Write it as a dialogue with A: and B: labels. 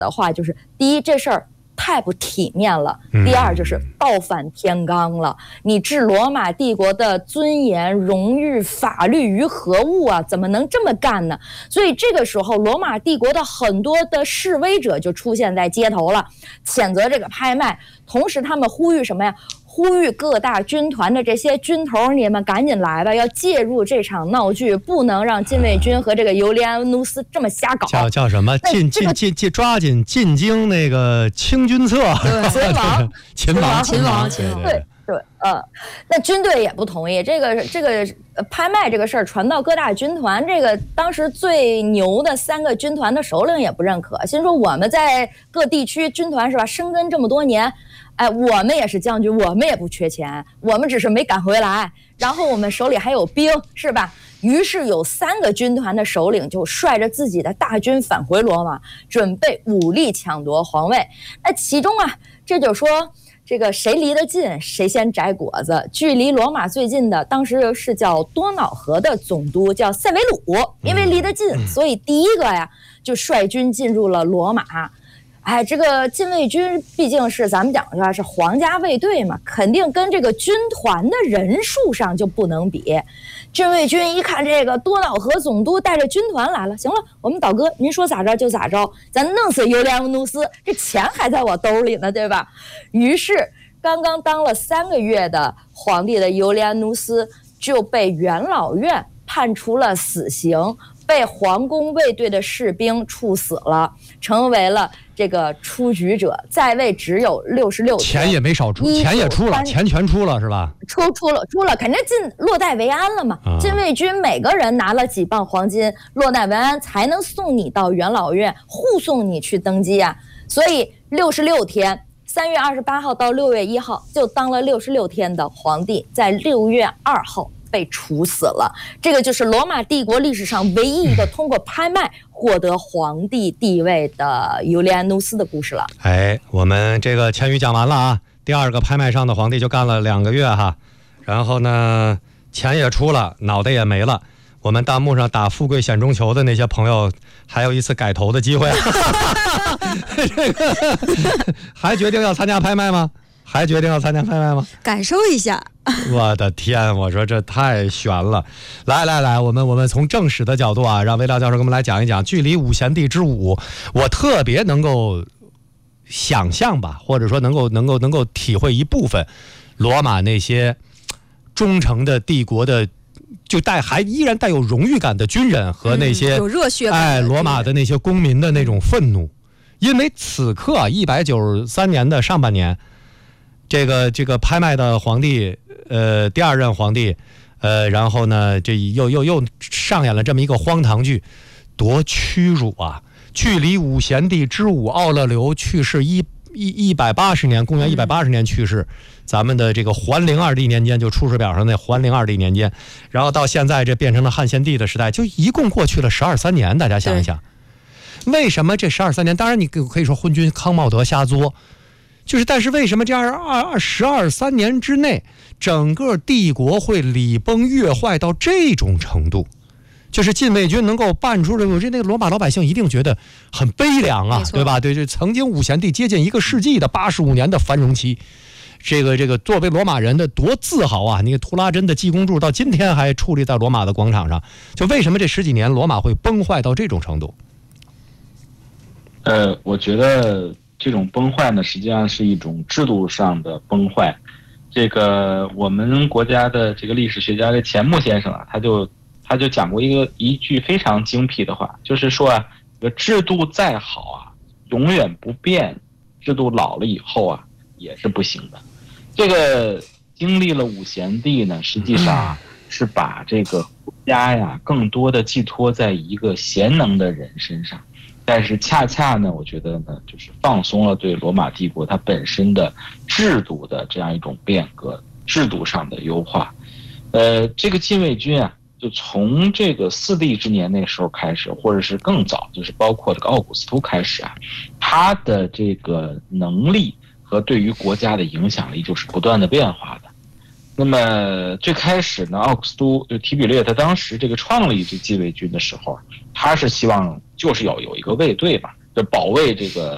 A: 的话，就是第一，这事儿太不体面了；第二，就是倒反天罡了。你置罗马帝国的尊严、荣誉、法律于何物啊？怎么能这么干呢？所以这个时候，罗马帝国的很多的示威者就出现在街头了，谴责这个拍卖。同时，他们呼吁什么呀？呼吁各大军团的这些军头，你们赶紧来吧，要介入这场闹剧，不能让禁卫军和这个尤利安努斯这么瞎搞。
B: 叫什么？抓紧进京那个清君侧。
A: 秦王。
B: 对。
A: 那军队也不同意这个拍卖这个事儿传到各大军团，这个当时最牛的3个军团的首领也不认可，心说我们在各地区军团是吧，生根这么多年，我们也是将军，我们也不缺钱，我们只是没赶回来，然后我们手里还有兵，是吧？于是有3个军团的首领就率着自己的大军返回罗马，准备武力抢夺皇位。那其中啊，这就说这个谁离得近谁先摘果子。距离罗马最近的当时是叫多瑙河的总督叫塞维鲁，因为离得近，所以第一个呀就率军进入了罗马。这个禁卫军毕竟是咱们讲的是皇家卫队嘛，肯定跟这个军团的人数上就不能比。禁卫军一看这个多瑙河总督带着军团来了，行了，我们倒戈，您说咋着就咋着，咱弄死尤利安努斯，这钱还在我兜里呢，对吧？于是刚刚当了3个月的皇帝的尤利安努斯就被元老院判处了死刑，被皇宫卫队的士兵处死了，成为了这个出局者，在位只有66天，
B: 钱也没少出，钱也出了，钱全出了是吧？
A: 出了，肯定落袋为安了嘛。禁卫军每个人拿了几磅黄金，落袋为安才能送你到元老院，护送你去登基啊。所以66天，3月28号到6月1号就当了66天的皇帝，在6月2号被处死了。这个就是罗马帝国历史上唯一一个通过拍卖获得皇帝地位的尤利安努斯的故事了。
B: 我们这个前语讲完了啊。第2个拍卖上的皇帝就干了2个月哈，然后呢钱也出了，脑袋也没了。我们弹幕上打富贵险中求的那些朋友还有一次改头的机会。这个还决定要参加拍卖吗？感
C: 受一下。
B: 我的天，我说这太悬了。来，我们从正史的角度啊，让魏亮教授给我们来讲一讲距离五贤帝之武。我特别能够想象吧，或者说能够体会一部分罗马那些忠诚的帝国的就还依然带有荣誉感的军人和那些
C: 有热血感
B: 罗马的那些公民的那种愤怒。因为此刻193年的上半年，这个拍卖的皇帝第2任皇帝然后呢这又上演了这么一个荒唐剧，多屈辱啊。距离五贤帝之武奥勒留去世180年，公元180年去世，咱们的这个桓灵2帝年间，就出师表上那桓灵2帝年间，然后到现在这变成了汉献帝的时代，就一共过去了12、3年。大家想一想，为什么这12、3年，当然你可以说昏君康茂德瞎作，但是为什么这12、3年之内，整个帝国会礼崩乐坏到这种程度？就是禁卫军能够办出这个，那个罗马老百姓一定觉得很悲凉啊，对吧？对，这曾经五贤帝接近1个世纪的85年的繁荣期，这个作为罗马人的多自豪啊！那个图拉真的济公柱到今天还矗立在罗马的广场上。就为什么这10几年罗马会崩坏到这种程度？
D: 我觉得这种崩坏呢，实际上是一种制度上的崩坏。这个我们国家的这个历史学家这钱穆先生啊，他就讲过一句非常精辟的话，就是说啊，这个制度再好啊，永远不变，制度老了以后啊，也是不行的。这个经历了五贤帝呢，实际上是把这个国家呀，更多的寄托在一个贤能的人身上，但是恰恰呢，我觉得呢，就是放松了对罗马帝国它本身的制度的这样一种变革，制度上的优化。这个禁卫军啊，就从这个4帝之年那时候开始，或者是更早，就是包括这个奥古斯都开始啊，他的这个能力和对于国家的影响力就是不断的变化的。那么最开始呢，奥古斯都就提比略他当时这个创立这禁卫军的时候，他是希望就是要有一个卫队嘛，就保卫这个